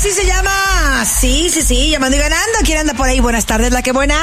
así se llama. Sí, llamando y ganando. ¿Quién anda por ahí? Buenas tardes, la que buena.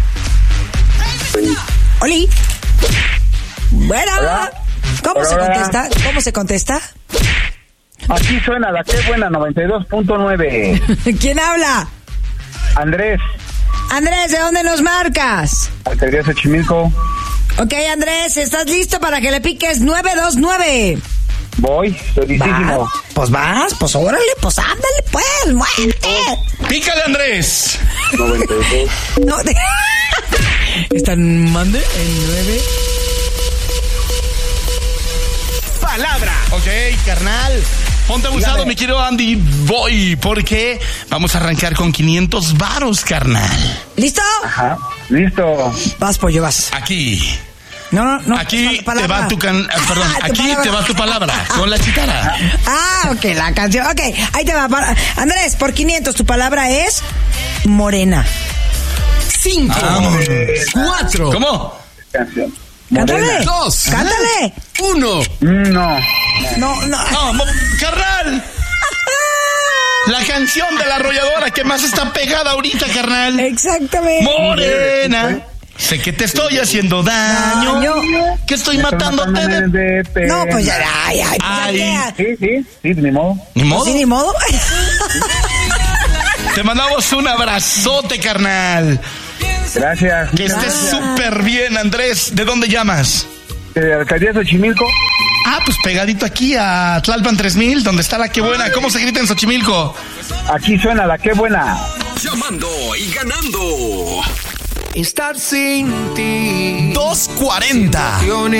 Oli. Buena. Hola. ¿Cómo se contesta? ¿Cómo se contesta? Aquí suena la que buena, 92.9. ¿Quién habla? Andrés, Andrés, ¿de dónde nos marcas? Alcaldía Xochimilco. Ok, Andrés, ¿estás listo para que le piques 929? Voy, felicísimo. Pues vas, pues órale, pues ándale, pues, muévete. ¡Pícale, Andrés! 92. No, están, mande el 9. Palabra. Ok, carnal. Ponte abusado, Dígame. mi querido Andy. Voy, porque vamos a arrancar con 500 varos, carnal. ¿Listo? Ajá, listo. Vas, pollo, vas. Aquí. No. Aquí te palabra. va tu perdón, Tu aquí palabra. te va tu palabra, con la chitara. Ok, la canción. Ok, ahí te va. Andrés, por 500, tu palabra es morena. 5, Vamos. 4, ¿Cómo? Canción. Cántale. Morena. 2, Cántale. 1. No. No. No, carnal. La canción de la arrolladora que más está pegada ahorita, carnal. Exactamente. Morena. Sé que te estoy haciendo daño. Que estoy matándote de... No, pues ya, ay, pues Ay. ya. Sí, ni modo. Ni modo. Sí, ni modo. Te mandamos un abrazote, carnal. Gracias. Que estés súper bien, Andrés. ¿De dónde llamas? De Alcaldía Xochimilco. Ah, pues pegadito aquí a Tlalpan 3000, donde está la que buena. ¿Cómo se grita en Xochimilco? Aquí suena la que buena. Llamando y ganando. Estar sin ti. 240.